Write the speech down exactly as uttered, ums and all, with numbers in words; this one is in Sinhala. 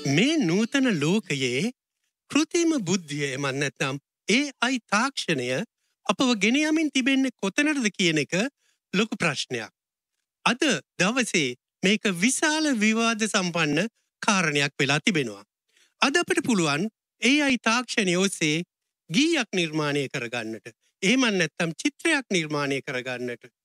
මේ නූතන ලෝකයේ කෘතිම බුද්ධිය එමන් නැත්නම් ඒ අයි තාක්ෂණය අපව ගෙන යමින් තිබෙන්නේ කොතැනටද කියන එක ලොකු ප්‍රශ්නයක්. අද දවසේ මේක විශාල විවාද සම්පන්න කාරණයක් වෙලා තිබෙනවා. අද අපිට පුළුවන් ඒ අයි තාක්ෂණය ඔස්සේ ගීයක් නිර්මාණය කරගන්නට. එහෙම නැත්නම් චිත්‍රයක් නිර්මාණය කරගන්නට.